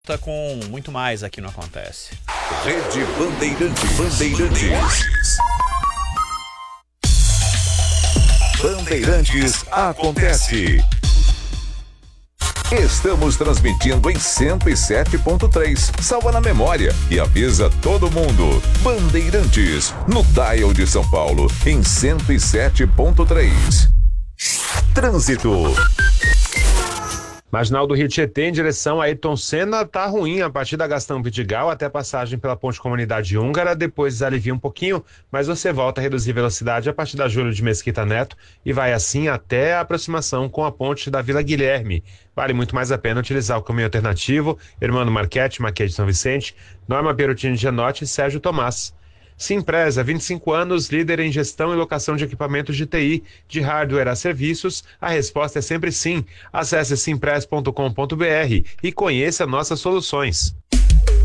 Tá com muito mais aqui no Acontece. Rede Bandeirantes. Bandeirantes Acontece. Estamos transmitindo em 107.3. Salva na memória e avisa todo mundo. Bandeirantes, no dial de São Paulo, em 107.3. Trânsito. Marginal do Rio Tietê em direção a Ayrton Senna tá ruim a partir da Gastão Vidigal até a passagem pela Ponte Comunidade Húngara, depois alivia um pouquinho, mas você volta a reduzir velocidade a partir da Júlio de Mesquita Neto e vai assim até a aproximação com a ponte da Vila Guilherme. Vale muito mais a pena utilizar o caminho alternativo, Hermano Marchetti, Maquete São Vicente, Norma Perutini de Gianotti e Sérgio Tomás. Simpresa, 25 anos, líder em gestão e locação de equipamentos de TI, de hardware a serviços. A resposta é sempre sim. Acesse simpress.com.br e conheça nossas soluções.